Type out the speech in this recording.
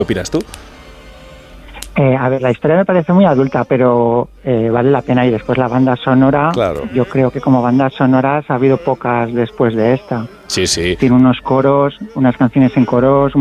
¿Qué opinas tú? A ver, la historia me parece muy adulta, pero vale la pena. Y después la banda sonora, Claro. yo creo que como bandas sonoras ha habido pocas después de esta. Sí, sí. Tiene unos coros, unas canciones en coros